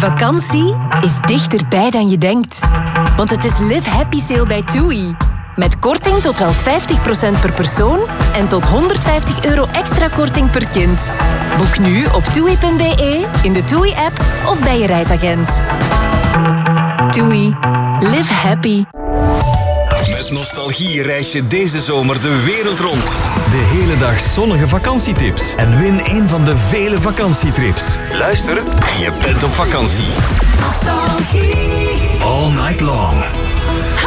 Vakantie is dichterbij dan je denkt. Want het is Live Happy Sale bij TUI. Met korting tot wel 50% per persoon en tot €150 extra korting per kind. Boek nu op TUI.be, in de TUI-app of bij je reisagent. TUI. Live happy. Met nostalgie reis je deze zomer de wereld rond. De hele dag zonnige vakantietips. En win een van de vele vakantietrips. Luister en je bent op vakantie. Nostalgie. All night long.